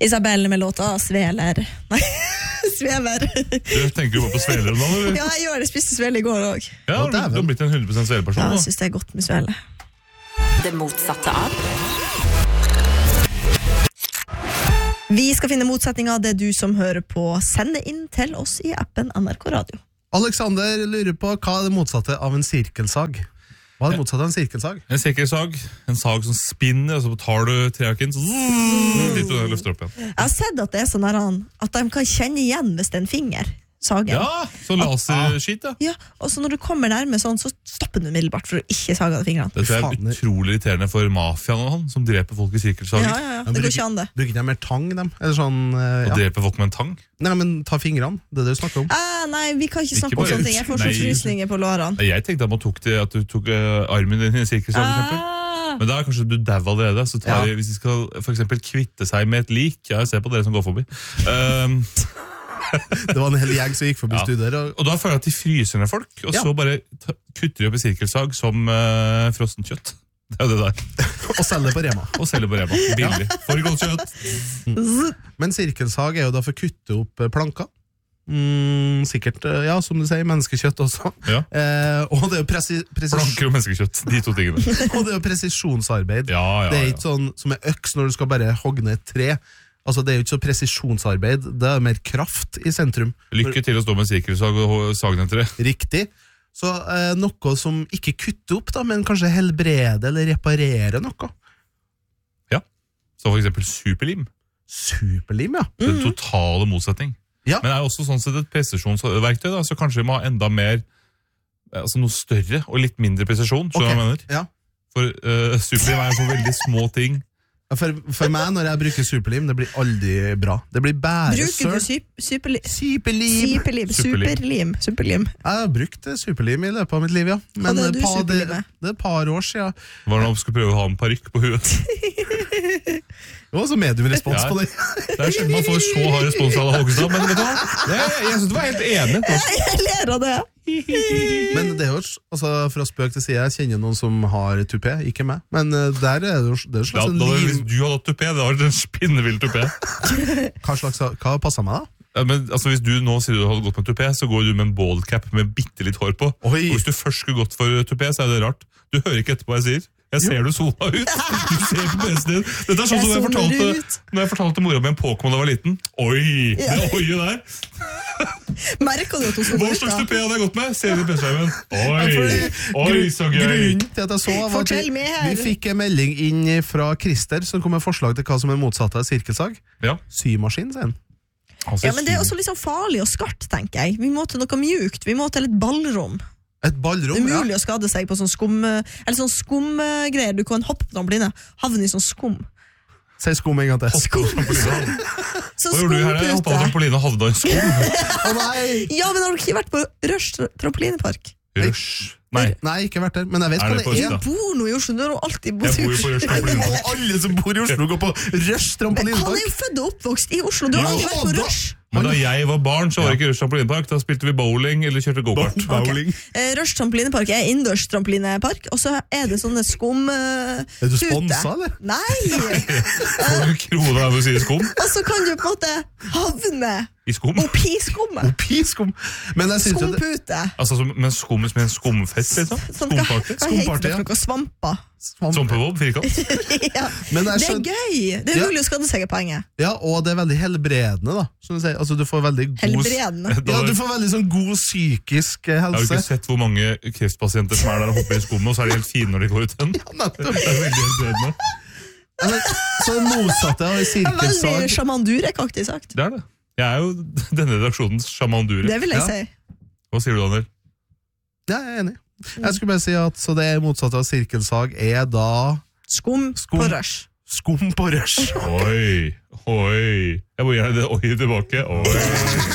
Isabelle med låta Sveler. Nei, Svever. Du tenker jo bare på sveler nå, eller? Ja, jeg gjør det. Spiste svele I går også. Ja, du har blitt en 100% sveleperson Ja, da. jeg synes det godt med svele. Det motsatte av. Vi skal finne motsetninger av det du som hører på. Sende inn til oss I appen NRK Radio. Alexander lurer på hva det motsatte av en sirkelsag. Hva det motsatte av en sirkelsag? En sirkelsag, en sag som spinner, og så tar du trehaken, så litt du løfter opp igjen. Jeg har sett at det sånn her, at de kan kjenne igjen hvis det en finger. Sagen. Ja, så laserskit, ja. Ja, og så når du kommer nærme sånn, så stopper du middelbart for å ikke sage av fingrene. Det er utrolig irriterende for mafiaen og han, som dreper folk I sirkelsager. Ja, det går ikke an det. Bruker de mer tang, dem? Eller sånn, Og dreper folk med en tang? Nei, men ta fingrene, det du snakker om. Nei, vi kan ikke snakke Ikke om bare sånne ting. Jeg får sånn frysninger på lårene. Jeg tenkte at du tok armen din I en sirkelsag, for eksempel. Men da kanskje du dau allerede, så hvis de skal for eksempel kvitte seg med et lik, jeg ser på dere som går forbi, det var en hel gjeng som gikk forbi studier. Og da føler jeg at de fryser ned folk, og så bare kutter de opp I sirkelsag som frossen kjøtt. Det jo det der. Og selger på Rema. Billig. For godt kjøtt. Men sirkelsag jo da for å kutte opp planker. Sikkert, ja, som du sier, menneskekjøtt også. Ja. Og det jo Planker og menneskekjøtt, de to tingene. Og det jo presisjonsarbeid. Ja. Det ikke sånn som øks når du skal bare hogge ned et tre. Altså, det jo ikke så presisjonsarbeid, det mer kraft I sentrum. Lykke til å stå med sirkelsag og sagne etter det. Riktig. Så noe som ikke kutter opp da, men kanskje helbreder eller reparerer noe. Ja, så for eksempel superlim. Superlim, ja. Den totale motsetning. Ja. Men det jo også sånn sett et presisjonsverktøy da, så kanskje vi må ha enda mer, altså noe større og litt mindre presisjon, så jeg mener. Ja. For superlim en så veldig små ting. For meg, når jeg bruker superlim, det blir aldri bra. Det blir bare Bruker du superlim? Superlim. Jeg har brukt superlim I løpet av mitt liv, ja. Men det det et par år siden. Var det noe om skulle prøve å ha en parykk på huet? Det var så mediumrespons på det. Det sjelden man får så hard respons av Håkestad, men vet du hva? Jeg synes du var helt enig. Jeg ler av det. Men det jo, altså, fra spøk til side, jeg kjenner noen som har tupé, ikke meg. Men der det jo slags en liv. Hvis du hadde hatt tupé, det var en spinnevill tupé. Hva passet meg da? Ja, men altså, hvis du nå sier du hadde gått med tupé, så går du med en baldcap med bitte litt hår på. Oi. Og hvis du først skulle gått for tupé, så det rart. Du hører ikke etterpå hva jeg sier. Jeg ser du sola ut. Du ser på PC-en din. Dette sånn som når jeg fortalte mora med en Pokémon da jeg var liten. Oi, det oie der. Merker du at hun så Hva slags tupé hadde jeg gått med? Ser du PC-en? Oi, så gøy. Grunnen til at jeg så var at vi fikk en melding inn fra Christer som kom med forslag til hva som motsatt av sirkelsag. Ja. Symaskin, sier han. Ja, men det også liksom farlig og skarpt, tenker jeg. Vi må til noe mjukt. Vi må til et ballrom. Et ballrom, det mulig å skade seg på sånn skumgreier. Du kan hoppe på trampoline, havne I sånn skum. Si skum en gang til. Så hva gjorde du her? Jeg hoppet på trampoline og havnet I en skum. Ja, men har du ikke vært på Rush trampolinepark? Rush? Nei, ikke vært der, men jeg vet hva det Du bor nå I Oslo, du har alltid bodd I Oslo. Jeg bor jo på Rush trampolinepark. Alle som bor I Oslo går på Rush trampolinepark. Han jo født og oppvokst I Oslo, du har aldri vært på Rush. Men da jeg var barn, så var det ikke Rush trampolinepark. Da spilte vi bowling eller kjørte go-kart. Rush trampolinepark innendørs trampolinepark, og så det sånne skumtute. Du sponset, eller? Nei! Får du krone av å si skum? Og så kan du på en måte havne I skum? Oppi skummet. Men jeg synes Skumpute. Altså med skum som en skumfest, liksom? Skumparty. Hva heter det for noe? Svampa? Svampebob, firkant? Ja. Det gøy. Det mulig å skade seg I poenget. Ja, og det veldig helbredende, da. Som du sier, altså du får veldig god... Helbredende? Ja, du får veldig sånn god psykisk helse. Jeg har jo ikke sett hvor mange kreftpasienter som der og hopper I skummet, og så de helt fine når de går ut igjen. Ja, det veldig helbredende. Så det motsatte av sirkelsag... Veldig shamandurek-aktig sagt. Det det. Jeg jo denne redaksjonens shamandure. Det vil jeg si. Hva sier du, Daniel? Ja, jeg enig. Jeg skulle bare si at så det motsatte av sirkelsag da... Skum på Rush. Skum på Rush. Oi. Jeg må gjøre det oi tilbake. Oi.